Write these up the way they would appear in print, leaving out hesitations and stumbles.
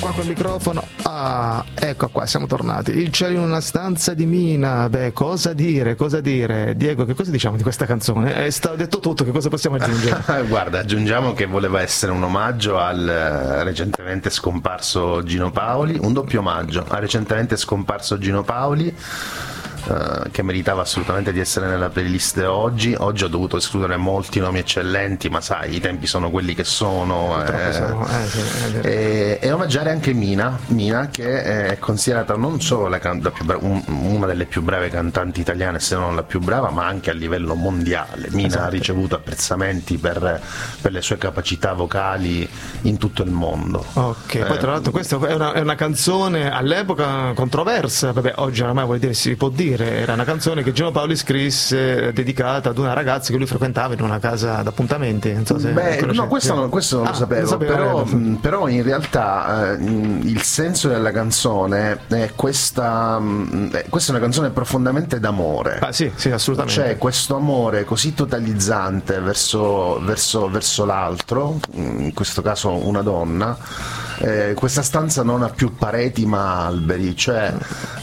Qua col microfono, ecco qua, siamo tornati. Il cielo in una stanza di Mina, beh, cosa dire? Diego, che cosa diciamo di questa canzone? È stato detto tutto, che cosa possiamo aggiungere? Guarda, aggiungiamo che voleva essere un omaggio al recentemente scomparso Gino Paoli, un doppio omaggio al recentemente scomparso Gino Paoli, che meritava assolutamente di essere nella playlist oggi. Oggi ho dovuto escludere molti nomi eccellenti, ma sai, i tempi sono quelli che sono. E omaggiare anche Mina, che è considerata non solo una delle più brave cantanti italiane, se non la più brava, ma anche a livello mondiale. Mina esatto. Ha ricevuto apprezzamenti per le sue capacità vocali in tutto il mondo. Ok, poi tra l'altro questa è una canzone all'epoca controversa, vabbè, oggi oramai vuol dire si può dire, era una canzone che Gino Paoli scrisse dedicata ad una ragazza che lui frequentava in una casa d'appuntamenti. Non so se no, questo non lo sapevo, però in realtà il senso della canzone è questa è una canzone profondamente d'amore. Sì, assolutamente. C'è questo amore così totalizzante verso l'altro, in questo caso una donna. Questa stanza non ha più pareti ma alberi, cioè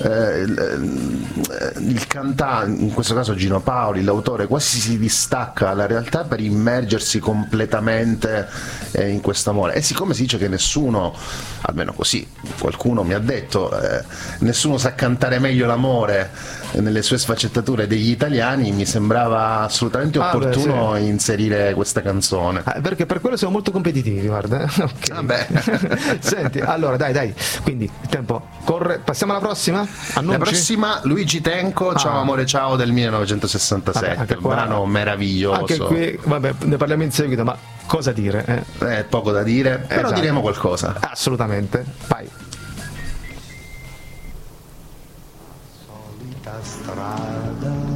il cantante, in questo caso Gino Paoli, l'autore, quasi si distacca dalla realtà per immergersi completamente in questo amore. E siccome si dice che nessuno, almeno così qualcuno mi ha detto, nessuno sa cantare meglio l'amore nelle sue sfaccettature degli italiani, mi sembrava assolutamente opportuno inserire questa canzone. Perché per quello siamo molto competitivi, guarda. Okay. Senti, allora dai, quindi il tempo corre, passiamo alla prossima? Annunci? La prossima, Luigi Tenco, Ciao amore ciao del 1967, un brano meraviglioso. Anche qui, vabbè, ne parliamo in seguito, ma cosa dire? Poco da dire, però diremo qualcosa. Assolutamente, vai. Solita strada